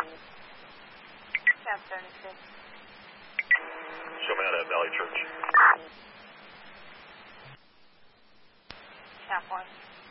Cab 36. Show me out at Valley Church. Cab 1.